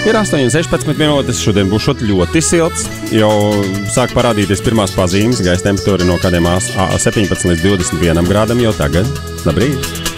Ir 8,16 minūtes. Šodien būs ļoti silts. Jau sāk parādīties pirmās pazīmes. Gaisa temperatūra no kādiem 17 līdz 21 grādam jau tagad. Labrīt!